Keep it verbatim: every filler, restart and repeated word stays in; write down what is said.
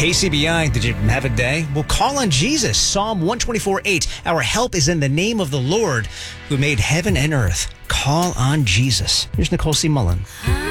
K C B I, did you have a day? Well, call on Jesus. Psalm one twenty-four eight. Our help is in the name of the Lord who made heaven and earth. Call on Jesus. Here's Nicole C. Mullen.